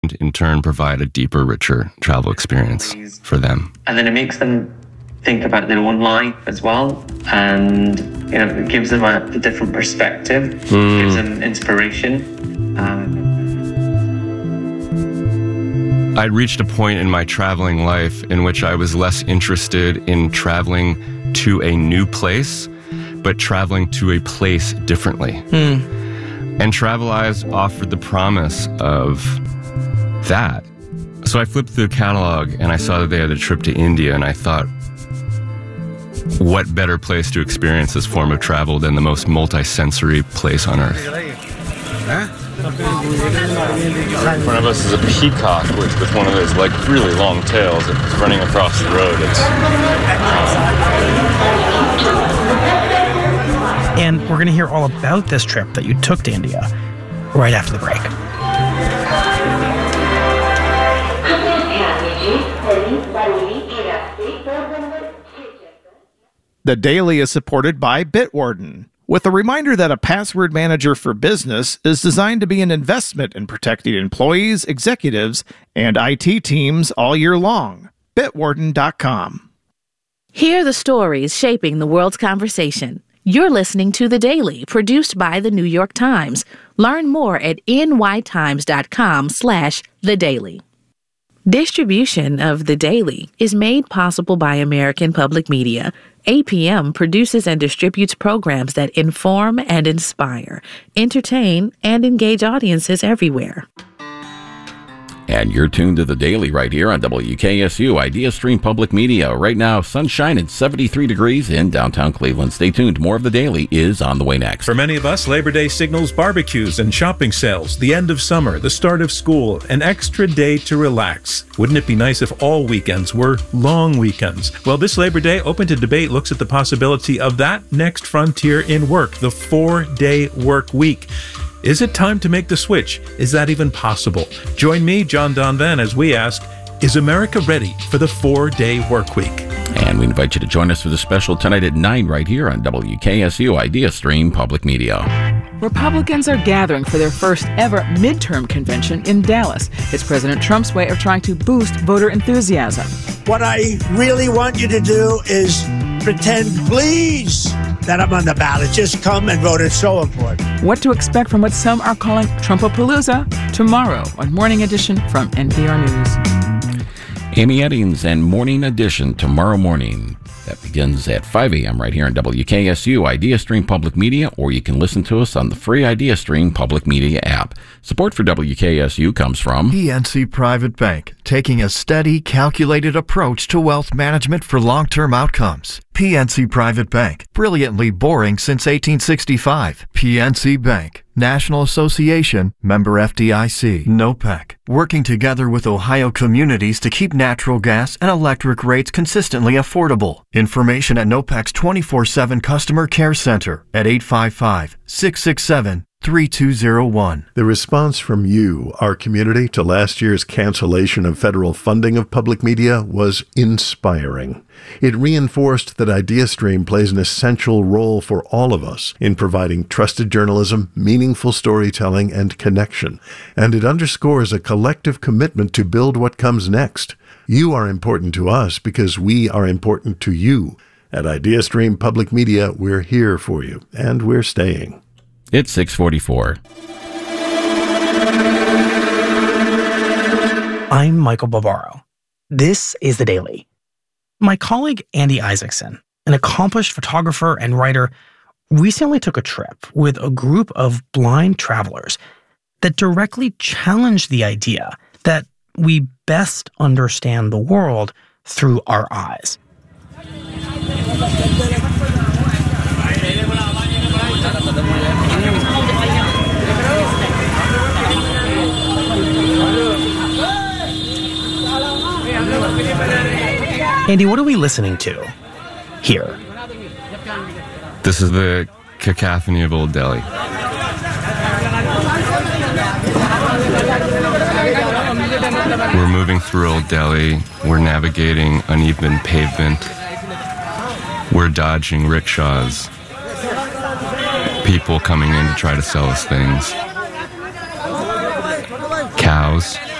and in turn provide a deeper, richer travel experience for them. And then it makes them think about their own life as well, and it gives them a different perspective, gives them inspiration. I'd reached a point in my traveling life in which I was less interested in traveling to a new place, but traveling to a place differently. And Traveleyes offered the promise of that. So I flipped through the catalog and I saw that they had a trip to India, and I thought, what better place to experience this form of travel than the most multi-sensory place on earth? In front of us is a peacock with one of those really long tails that's running across the road. And we're going to hear all about this trip that you took to India right after the break. The Daily is supported by Bitwarden, with a reminder that a password manager for business is designed to be an investment in protecting employees, executives, and IT teams all year long. Bitwarden.com. Hear the stories shaping the world's conversation. You're listening to The Daily, produced by The New York Times. Learn more at nytimes.com/The Daily. Distribution of The Daily is made possible by American Public Media. APM produces and distributes programs that inform and inspire, entertain, and engage audiences everywhere. And you're tuned to The Daily right here on WKSU Idea Stream Public Media. Right now, sunshine and 73 degrees in downtown Cleveland. Stay tuned. More of The Daily is on the way next. For many of us, Labor Day signals barbecues and shopping sales, the end of summer, the start of school, an extra day to relax. Wouldn't it be nice if all weekends were long weekends? Well, this Labor Day, Open to Debate looks at the possibility of that next frontier in work, the 4-day work week. Is it time to make the switch? Is that even possible? Join me, John Donvan, as we ask, is America ready for the 4-day work week? And we invite you to join us for the special tonight at 9 right here on WKSU Idea Stream Public Media. Republicans are gathering for their first ever midterm convention in Dallas. It's President Trump's way of trying to boost voter enthusiasm. What I really want you to do is pretend, please, that I'm on the ballot. Just come and vote. It's so important. What to expect from what some are calling Trumpapalooza tomorrow on Morning Edition from NPR News. Amy Eddings and Morning Edition tomorrow morning. That begins at 5 a.m. right here on WKSU Idea Stream Public Media, or you can listen to us on the free Idea Stream Public Media app. Support for WKSU comes from PNC Private Bank, taking a steady, calculated approach to wealth management for long-term outcomes. PNC Private Bank, brilliantly boring since 1865. PNC Bank, National Association, member FDIC, NOPEC, working together with Ohio communities to keep natural gas and electric rates consistently affordable. Information at NOPEC's 24/7 Customer Care Center at 855-667-3201. The response from you, our community, to last year's cancellation of federal funding of public media was inspiring. It reinforced that IdeaStream plays an essential role for all of us in providing trusted journalism, meaningful storytelling, and connection. And it underscores a collective commitment to build what comes next. You are important to us because we are important to you. At IdeaStream Public Media, we're here for you, and we're staying. It's 6:44. I'm Michael Barbaro. This is The Daily. My colleague Andy Isaacson, an accomplished photographer and writer, recently took a trip with a group of blind travelers that directly challenged the idea that we best understand the world through our eyes. Andy, what are we listening to here? This is the cacophony of Old Delhi. We're moving through Old Delhi. We're navigating uneven pavement. We're dodging rickshaws. People coming in to try to sell us things. Cows.